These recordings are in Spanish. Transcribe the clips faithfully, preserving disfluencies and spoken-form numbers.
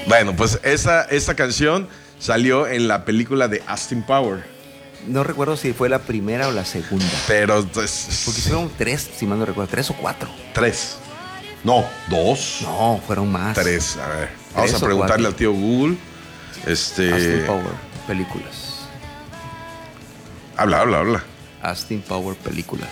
Bueno, pues esa, esta canción salió en la película de Austin Power. No recuerdo si fue la primera o la segunda. Pero pues, porque fueron tres, si mal no recuerdo, tres o cuatro. Tres. No, dos. No, fueron más. Tres, a ver. Vamos a preguntarle al tío Google. Este. Austin Power, películas. Habla, habla, habla. Austin Power, películas.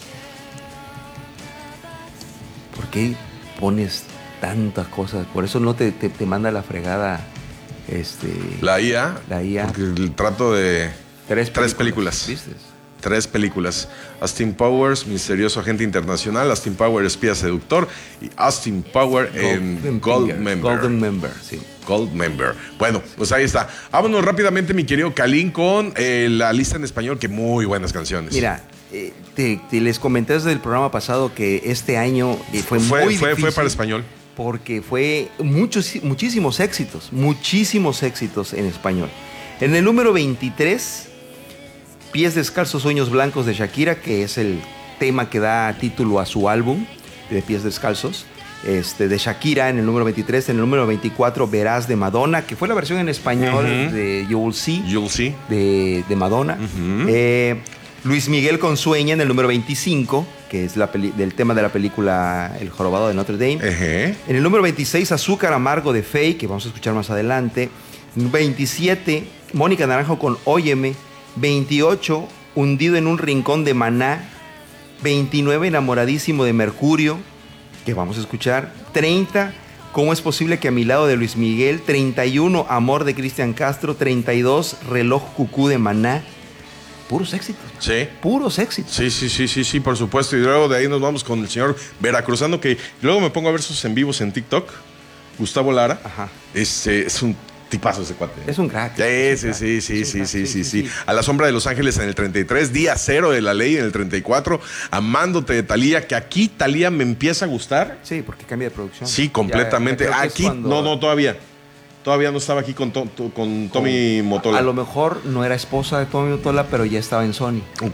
¿Por qué pones tantas cosas? Por eso no te, te, te manda la fregada. Este. La I A. La I A. Porque el trato de. Tres películas. Tres películas. ¿Viste? Tres películas. Austin Powers, misterioso agente internacional. Austin Power, espía seductor. Y Austin Power en Gold Member. Golden Member, sí. Gold Member. Bueno, pues ahí está. Vámonos rápidamente, mi querido Kalin, con eh, la lista en español, que muy buenas canciones. Mira, eh, te, te les comenté desde el programa pasado que este año eh, fue, fue muy fue, difícil. Fue para español. Porque fue muchos, muchísimos éxitos, muchísimos éxitos en español. En el número veintitrés, Pies Descalzos, Sueños Blancos de Shakira, que es el tema que da título a su álbum de Pies Descalzos, este, de Shakira en el número veintitrés. En el número veinticuatro, Verás de Madonna, que fue la versión en español uh-huh. de You Will See, You Will See. De, de Madonna. Uh-huh. eh, Luis Miguel con Sueña en el número veinticinco, que es la peli- del tema de la película El Jorobado de Notre Dame. Uh-huh. En el número veintiséis, Azúcar Amargo de Faye, que vamos a escuchar más adelante. veintisiete, Mónica Naranjo con Óyeme. veintiocho, Hundido en un Rincón de Maná. veintinueve, Enamoradísimo de Mercurio, que vamos a escuchar. treinta, ¿Cómo es posible que a mi lado de Luis Miguel? treinta y uno, Amor de Cristian Castro. treinta y dos, Reloj Cucú de Maná. Puros éxitos. Sí. Puros éxitos. Sí, sí, sí, sí, sí, por supuesto. Y luego de ahí nos vamos con el señor Veracruzano, que luego me pongo a ver sus en vivos en TikTok. Gustavo Lara. Ajá. Este, es un tipazo ese cuate. Es un crack. Sí, es un sí, crack. sí, sí, sí, crack, sí, sí, sí, sí. A la sombra de Los Ángeles en el treinta y tres, Día Cero de la Ley en el treinta y cuatro, Amándote de Thalía, que aquí Thalía me empieza a gustar. Sí, porque cambia de producción. Sí, completamente. Ya, aquí, cuando... no, no, todavía. Todavía no estaba aquí con, to, con Tommy con, Motola. A lo mejor no era esposa de Tommy Motola, pero ya estaba en Sony. Ok.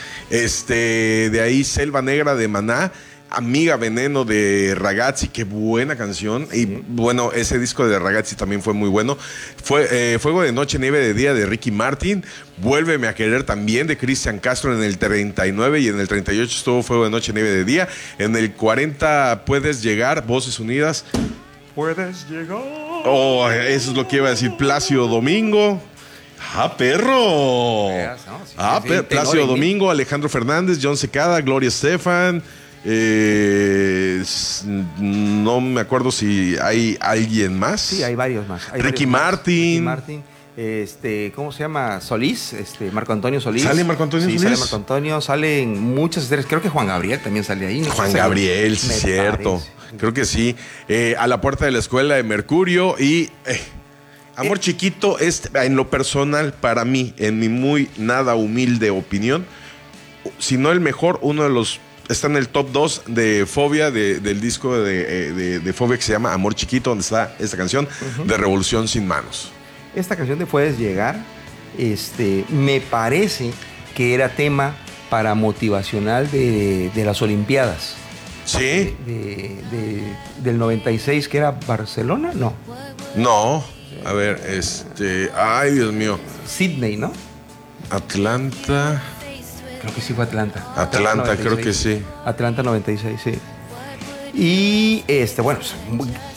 Este, de ahí Selva Negra de Maná. Amiga Veneno de Ragazzi, qué buena canción. Y sí. Bueno, ese disco de Ragazzi también fue muy bueno. Fue eh, Fuego de Noche, Nieve de Día de Ricky Martin. Vuélveme a Querer también de Cristian Castro en el treinta y nueve. Y en el treinta y ocho estuvo Fuego de Noche, Nieve de Día. En el cuarenta, Puedes Llegar, Voces Unidas. Puedes llegar. Oh, eso es lo que iba a decir Plácido Domingo. ¡Ah, perro! No, sí, ah, sí, per- Plácido Domingo, Alejandro Fernández, John Secada, Gloria Estefan. Eh, no me acuerdo si hay alguien más. Sí, hay varios más. Hay Ricky varios Martin. Más. Ricky Martin. Este, ¿cómo se llama? Solís, este, Marco Antonio Solís. ¿Sale Marco Antonio sí, Solís? Sale Marco Antonio, salen muchas estrellas. Creo que Juan Gabriel también sale ahí. No Juan Gabriel, sí, cierto. Parece. Creo que sí. Eh, a la puerta de la escuela de Mercurio y eh, Amor eh. Chiquito es, en lo personal, para mí, en mi muy nada humilde opinión, si no el mejor, uno de los está en el top dos de Fobia, de, del disco de, de, de Fobia que se llama Amor Chiquito, donde está esta canción uh-huh. de Revolución Sin Manos. Esta canción de Puedes Llegar, este, me parece que era tema para motivacional de, de las Olimpiadas. ¿Sí? De, de, de, del noventa y seis, que era Barcelona, no. No, a ver, este, ay Dios mío. Sydney, ¿no? Atlanta... Creo que sí fue Atlanta. Atlanta, Atlanta creo que sí. Atlanta noventa y seis, sí. Y este, bueno,